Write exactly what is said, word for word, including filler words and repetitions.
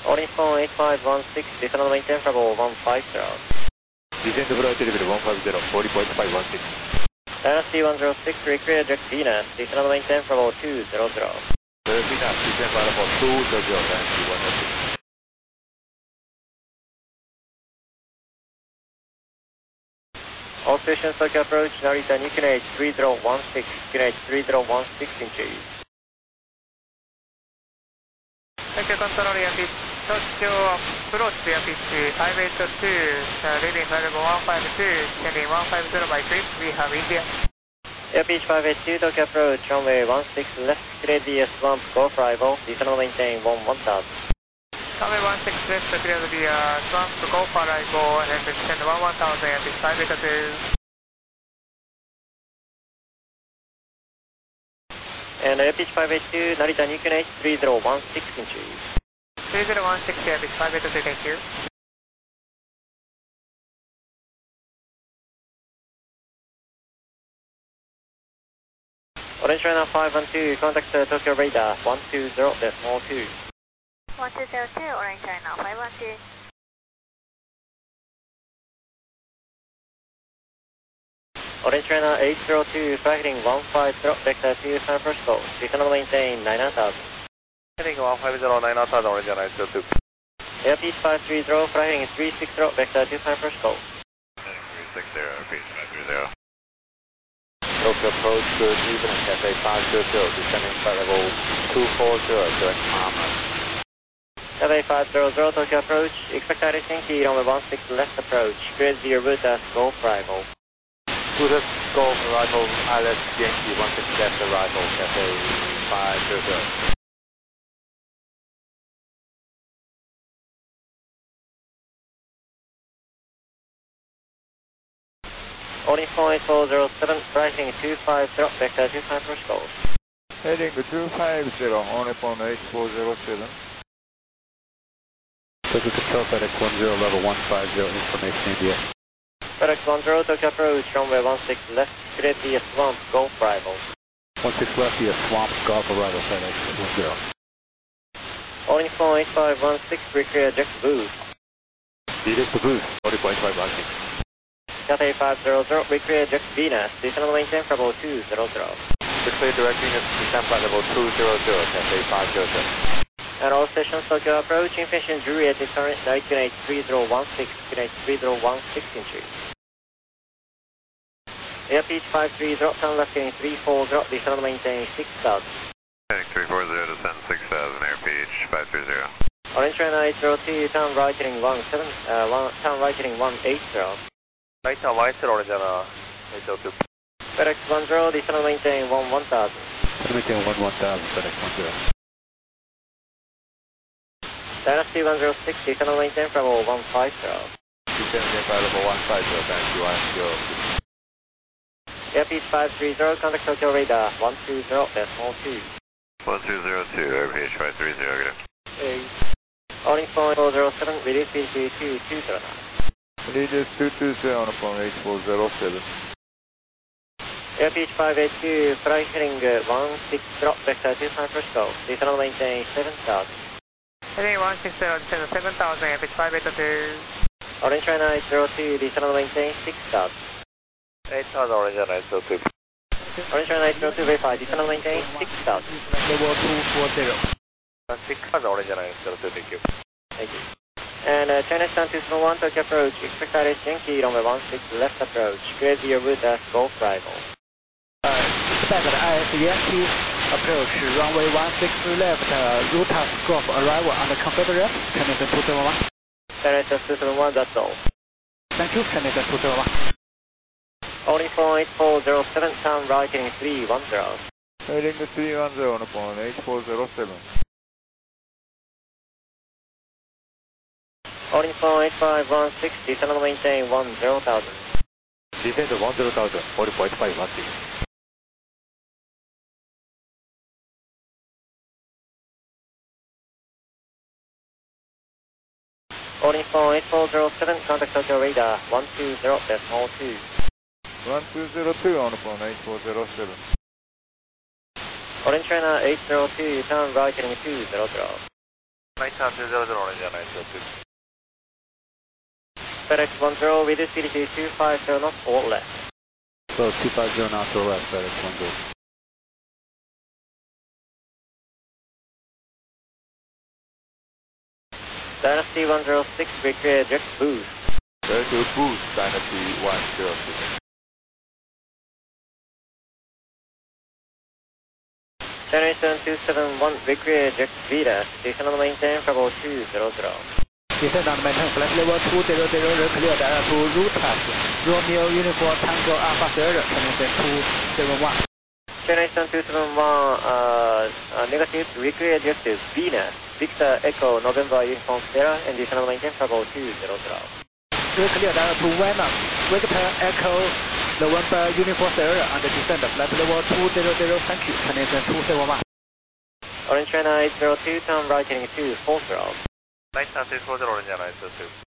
Orange phone eight five one six, descend on the maintain for level one five zero. Descend to flight level one five zero, forty point five one six. Dynasty one zero six, recreate eject Venus, descend on the maintain for level two zero zero. Venus, descend for level two zero zero, Dynasty one zero six. All stations, Tokyo approach, Narita Nikkei three zero one six, Nikkei three zero one six inches. Tokyo control, air pitch, Tokyo approach, air pitch five eight two, uh, leading flight level one five two, descending one five zero by trip, we have India. Air pitch five eight two, Tokyo approach, runway one six left, clear the swamp, go for arrival, descend on maintain one one thousand. Runway one six left, clear the uh, swamp, go for arrival, and descend one one thousand, air pitch five eight two. And air pitch five eight two, Narita Nikkei three zero one six inches. three zero one six, air pitch five eight two, thank you. Orange China five one two, contact uh, Tokyo radar one two zero decimal two. one two zero two, Orange China five one two. Orange China eight zero two, flighting one five zero, vector to San Francisco, descend on maintain nine thousand. Heading one five zero, nine thousand, Orange China eight zero two. Air pitch five three zero, flighting three six zero, vector to San Francisco. Heading three six zero, air pitch five three zero. Tokyo approach, good evening, Cathay five zero zero, descending flight level two four zero, direct Mama. Cathay five zero zero, Tokyo approach, expect Helsinki, runway one six left approach, grid your route as go for arrival. Buddhist Golf arrival, Islet Yankee one six left arrival, Cathay five zero zero. Orange point four zero seven, rising two five zero, vector to San Francisco. Heading two five zero, on upon eight four zero seven. Tokyo Control, FedEx one zero, level one five zero, information India. FedEx one zero, Tokyo approach, runway one six left, clear the swamp, go for arrival. one six left, via swamp, golf arrival, FedEx one zero. Orange point eight five one six, reclear eject boost. Eject the boost, forty point five one six. Cathay five zero zero, reclear eject Venus, descend on maintain for level two zero zero. Declare direct Venus, descend flight level two zero zero, Cathay five zero zero. And all stations, Tokyo approach, information Juliet, current Nikkei three zero one six, Nikkei three zero one six inches. Air pitch five three zero, turn left getting three four zero, descend on maintain six thousand. Heading three four zero, descend six thousand, air pitch five three zero. Orange China eight zero two, turn right getting one seven, uh, one, turn right getting one eight zero. Right now, Orange China eight zero two. FedEx one zero, descend on maintain one one thousand. Maintain one one thousand, FedEx one zero. Dynasty one zero six, descend on maintain for level one five zero. Descend flight level one five zero, Dynasty one zero six. Air pitch five three zero, contact Tokyo radar one two zero decimal two. one two zero two, air pitch five three zero, good. Hey. Orange point four zero seven, release speed to two two zero nine. Leaders two two zero, on upon eight four zero seven. Air pitch five eight two, flight heading uh, one six zero, vector to San Francisco, descend on maintain seven thousand. Heading one six zero, descend seven thousand, air pitch five eight two. Orange China eight zero two, descend on maintain six thousand. eight thousand, Orange China eight zero two. Orange China eight zero two, verify, descend on maintain six thousand. Level two four zero. six thousand, Orange China eight zero two, thank you. Thank you. And uh, China Stan two seven one, Tokyo approach, expect Iris Yankee, runway one six left approach, clear your route as go for arrival. Expect Iris Yankee approach, runway one six left, uh, route as Golf arrival under Confederate, China two seven one. China Stan two seven one, that's all. Thank you, China two seven one. Only point four zero seven, turn right getting three one zero. Heading to three one zero, on upon eight four zero seven. Only point five one six, descend on maintain one zero thousand. Descend to one zero thousand, forty point five one six. Only point four zero seven, contact Tokyo radar one two zero decimal two. one two zero two, on upon eight four zero seven. Orange China eight zero two, turn right getting two zero zero. Nighttime two zero zero, Orange nine zero two. FedEx one zero, we do C D C two five zero knots, all left. So two five zero knots or left, FedEx one zero. Dynasty one zero six, recreate eject boost. There's your boost, Dynasty one zero six. January seven two seven one, recreate eject Vita, descend on the maintain for about two zero zero. Descend on the maintain, flight level two zero zero, clear data to route path, Romeo Uniform Tango Alpha zero, descend two seven one. January seven two seven one, uh, uh, negative, recreate eject Venus, Victor Echo November Uniform Sierra, and descend on the maintain for about two zero zero. Clear data to Venus, Victor Echo November Uniform Sierra, and descend flight level two zero zero, thank you, descend two seven one. Orange China eight zero two, turn right heading two four zero. Nighttime two four zero, Orange nine zero two.